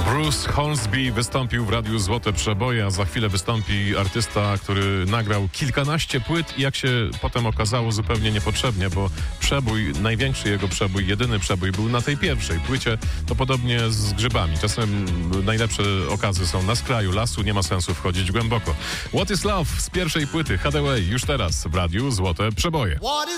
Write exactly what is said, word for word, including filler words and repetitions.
Bruce Hornsby wystąpił w Radiu Złote Przeboje, a za chwilę wystąpi artysta, który nagrał kilkanaście płyt i jak się potem okazało zupełnie niepotrzebnie, bo przebój, największy jego przebój, jedyny przebój był na tej pierwszej płycie. To podobnie z grzybami. Czasem najlepsze okazy są na skraju lasu, nie ma sensu wchodzić głęboko. What is Love z pierwszej płyty Hathaway już teraz w Radiu Złote Przeboje.